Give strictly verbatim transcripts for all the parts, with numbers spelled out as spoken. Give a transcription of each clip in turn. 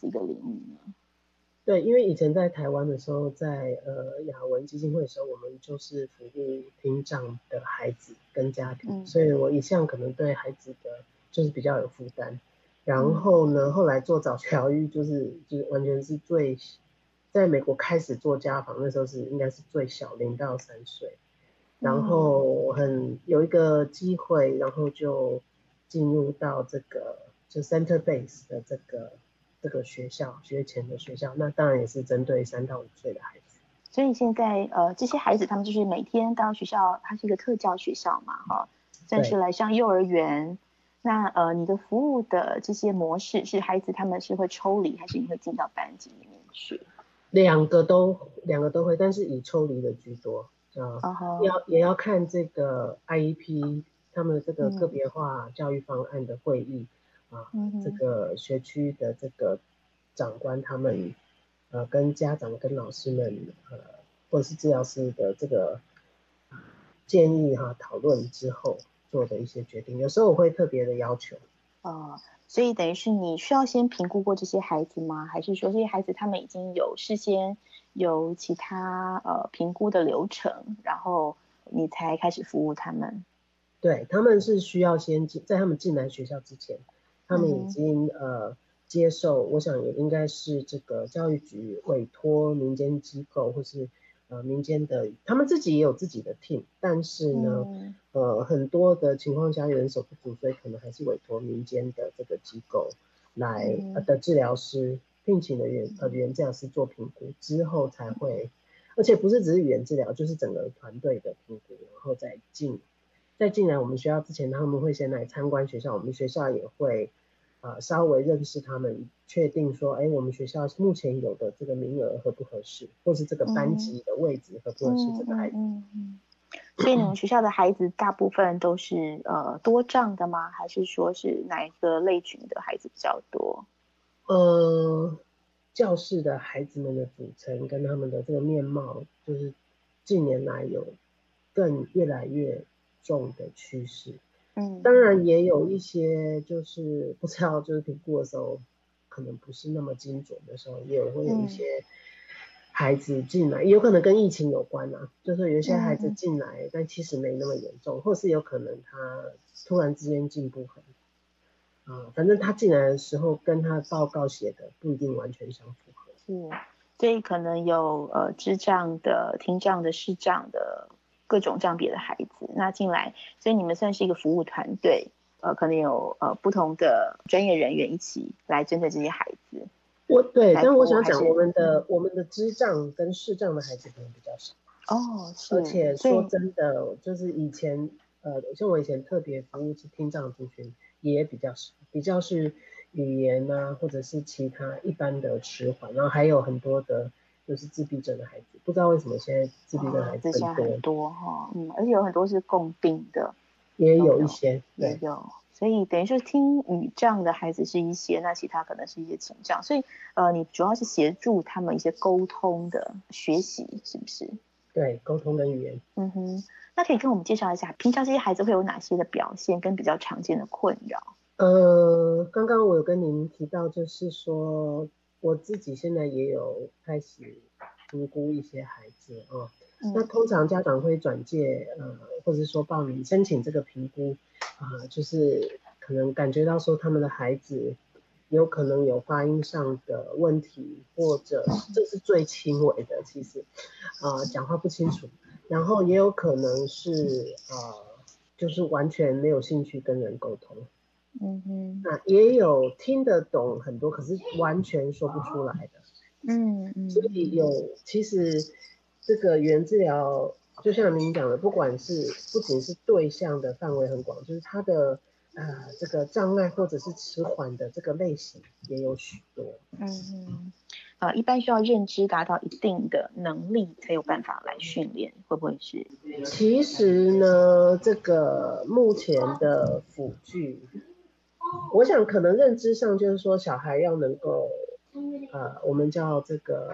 子一个领域呢？ 对，因为以前在台湾的时候，在呃雅文基金会的时候，我们就是服务听障的孩子跟家庭， 嗯所以我一向可能对孩子的就是比较有负担。然后呢，后来做早期疗愈，就是就是完全是最在美国开始做家访，那时候是应该是最小零到三岁，然后很有一个机会，然后就进入到这个就 center base 的这个这个学校，学前的学校，那当然也是针对三到五岁的孩子。 所以现在呃这些孩子他们就是每天到学校，它是一个特教学校嘛，哈，算是来上幼儿园。那呃你的服务的这些模式是孩子他们是会抽离，还是你会进到班级里面去？ 两个都两个都会，但是以抽离的居多啊， uh-huh. 要也要看这个 I E P 他们这个个别化教育方案的会议、嗯、啊，这个学区的这个长官他们呃跟家长跟老师们呃或者是治疗师的这个建议哈、啊、讨论之后做的一些决定，有时候我会特别的要求。 哦，所以等于是你需要先评估过这些孩子吗？还是说这些孩子他们已经有事先有其他呃评估的流程，然后你才开始服务他们？ 对，他们是需要先进，在他们进来学校之前，他们已经、嗯、呃接受，我想也应该是这个教育局委托民间机构或是呃民间的，他们自己也有自己的 team， 但是呢、嗯、呃很多的情况下人手不足，所以可能还是委托民间的这个机构来、嗯呃、的治疗师聘请的语呃语言治疗师做评估之后才会，而且不是只是语言治疗，就是整个团队的评估，然后再进。在进来我们学校之前，他们会先来参观学校，我们学校也会、呃、稍微认识他们，确定说，哎，我们学校目前有的这个名额合不合适，或是这个班级的位置合不合适这个孩子。 嗯嗯嗯、所以你们学校的孩子大部分都是呃多障的吗？还是说是哪一个类群的孩子比较多？ 呃，教室的孩子们的组成跟他们的这个面貌，就是近年来有更越来越重的趋势。嗯，当然也有一些就是不知道，就是评估的时候可能不是那么精准的时候，也有会有一些孩子进来，也有可能跟疫情有关啊，就是有一些孩子进来、嗯、但其实没那么严重，或是有可能他突然之间进步很啊，反正他进来的时候跟他报告写的不一定完全相符合。 是，所以可能有呃智障的、听障的、视障的各种障别的孩子，那进来，所以你们算是一个服务团队，呃，可能有呃不同的专业人员一起来针对这些孩子。 我对，但我想讲我们的、嗯、我们的智障跟视障的孩子可能比较少。 哦，是。 而且说真的，就是以前呃，像我以前特别服务是听障族群也比较少，比较是语言啊，或者是其他一般的迟缓，然后还有很多的就是自闭症的孩子，不知道为什么现在自闭症的孩子很多， 很多哈，嗯，而且有很多是共病的， 也有一些， 也有，所以等于说听语障的孩子是一些，那其他可能是一些情障，所以呃，你主要是协助他们一些沟通的学习，是不是？ 对，沟通跟语言。 嗯哼，那可以跟我们介绍一下，平常这些孩子会有哪些的表现跟比较常见的困扰？ 呃，刚刚我有跟您提到，就是说我自己现在也有开始评估一些孩子哦、嗯，那通常家长会转介呃，或者是说报名申请这个评估啊、呃，就是可能感觉到说他们的孩子有可能有发音上的问题，或者这是最轻微的，其实啊、呃、讲话不清楚，然后也有可能是呃就是完全没有兴趣跟人沟通。嗯哼，那也有听得懂很多，可是完全说不出来的。嗯嗯，所以有其实这个语言治疗，就像您讲的，不管是不仅是对象的范围很广，就是它的呃这个障碍或者是迟缓的这个类型也有许多。嗯嗯，呃，一般需要认知达到一定的能力才有办法来训练，会不会是？ 其实呢，这个目前的辅具。我想可能认知上就是说小孩要能够呃我们叫这个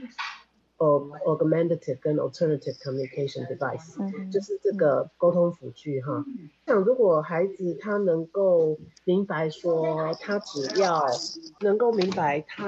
augmentative 跟 alternative communication device、嗯、就是这个沟通辅具哈。想如果孩子他能够明白说他只要能够明白他